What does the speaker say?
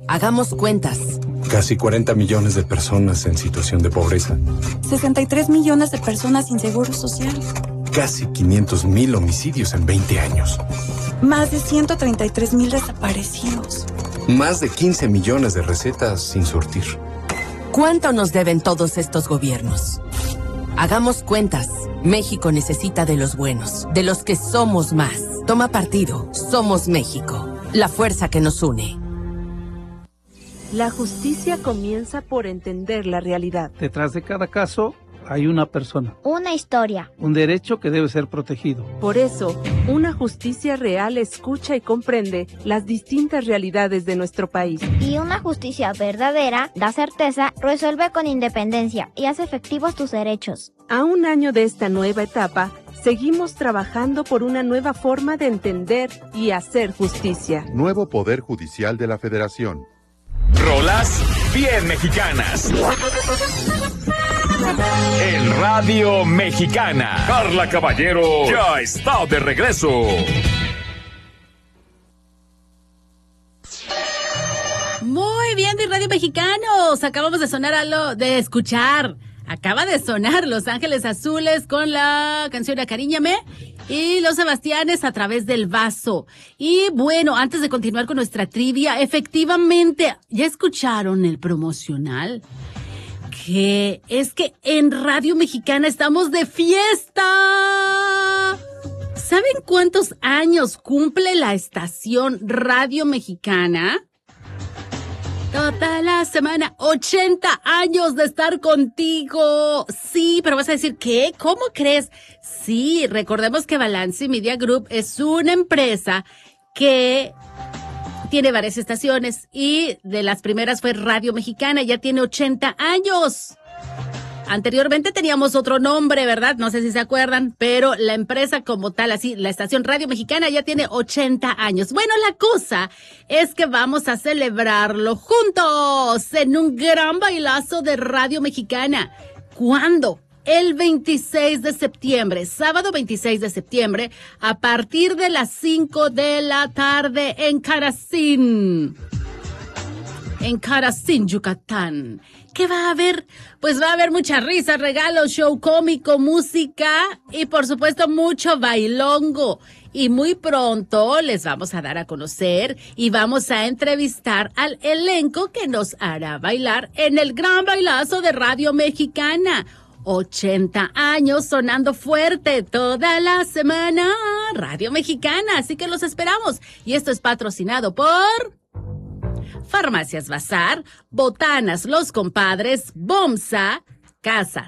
Hagamos cuentas. Casi 40 millones de personas en situación de pobreza. 63 millones de personas sin seguro social. Casi 500,000 homicidios en 20 años. Más de 133,000 desaparecidos. Más de 15 millones de recetas sin surtir. ¿Cuánto nos deben todos estos gobiernos? Hagamos cuentas. México necesita de los buenos, de los que somos más. Toma partido. Somos México. La fuerza que nos une. La justicia comienza por entender la realidad. Detrás de cada caso hay una persona. Una historia. Un derecho que debe ser protegido. Por eso, una justicia real escucha y comprende las distintas realidades de nuestro país. Y una justicia verdadera da certeza, resuelve con independencia y hace efectivos tus derechos. A un año de esta nueva etapa, seguimos trabajando por una nueva forma de entender y hacer justicia. Nuevo Poder Judicial de la Federación. Rolas bien mexicanas. En Radio Mexicana, Carla Caballero ya está de regreso. Muy bien, de Radio Mexicanos. Acabamos de escuchar. Acaba de sonar Los Ángeles Azules con la canción Acariñame y Los Sebastianes a través del vaso. Y bueno, antes de continuar con nuestra trivia, efectivamente, ¿ya escucharon el promocional? Que es que en Radio Mexicana estamos de fiesta. ¿Saben cuántos años cumple la estación Radio Mexicana? Toda la semana, 80 años de estar contigo. Sí, pero vas a decir, ¿qué? ¿Cómo crees? Sí, recordemos que Balance Media Group es una empresa que tiene varias estaciones y de las primeras fue Radio Mexicana, ya tiene 80 años. Anteriormente teníamos otro nombre, ¿verdad? No sé si se acuerdan, pero la empresa como tal, así, la estación Radio Mexicana ya tiene 80 años. Bueno, la cosa es que vamos a celebrarlo juntos en un gran bailazo de Radio Mexicana. ¿Cuándo? El 26 de septiembre, sábado 26 de septiembre, a partir de las 5 de la tarde en Caracín. En Caracín, Yucatán. ¿Qué va a haber? Pues va a haber mucha risa, regalos, show cómico, música y por supuesto mucho bailongo. Y muy pronto les vamos a dar a conocer y vamos a entrevistar al elenco que nos hará bailar en el gran bailazo de Radio Mexicana. 80 años sonando fuerte toda la semana. Radio Mexicana, así que los esperamos. Y esto es patrocinado por Farmacias Bazar, Botanas Los Compadres, Bomsa, Casa